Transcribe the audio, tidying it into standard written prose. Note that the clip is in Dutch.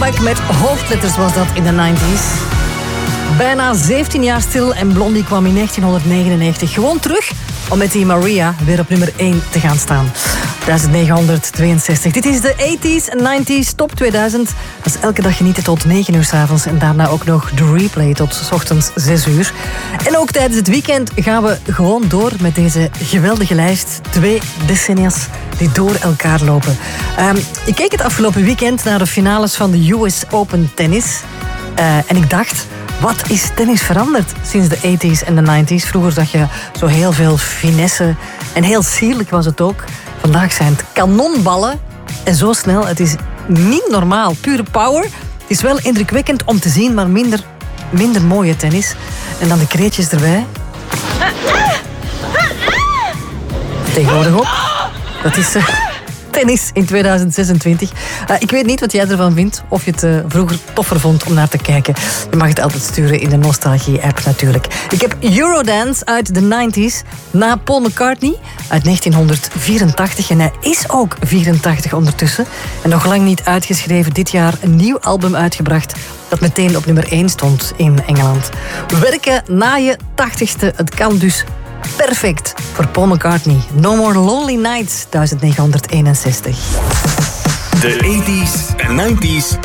comeback met hoofdletters was dat in de 90s. Bijna 17 jaar stil en Blondie kwam in 1999 gewoon terug om met die Maria weer op nummer 1 te gaan staan. 1962. Dit is de 80s en 90s Top 2000. Dat is elke dag genieten tot 9 uur 's avonds. En daarna ook nog de replay tot 's ochtends 6 uur. En ook tijdens het weekend gaan we gewoon door met deze geweldige lijst. 2 decennia's die door elkaar lopen. Ik keek het afgelopen weekend naar de finales van de US Open tennis. En ik dacht, wat is tennis veranderd sinds de 80s en de 90s? Vroeger zag je zo heel veel finesse en heel sierlijk was het ook. Vandaag zijn het kanonballen en zo snel. Het is niet normaal. Pure power. Het is wel indrukwekkend om te zien, maar minder mooie tennis. En dan de kreetjes erbij. Tegenwoordig ook. Dat is tennis in 2026. Ik weet niet wat jij ervan vindt. Of je het vroeger toffer vond om naar te kijken. Je mag het altijd sturen in de Nostalgie-app natuurlijk. Ik heb Eurodance uit de 90s. Na Paul McCartney uit 1984. En hij is ook 84 ondertussen. En nog lang niet uitgeschreven. Dit jaar een nieuw album uitgebracht. Dat meteen op nummer 1 stond in Engeland. Werken na je 80ste. Het kan dus perfect voor Paul McCartney. No More Lonely Nights, 1961. De 80s en 90s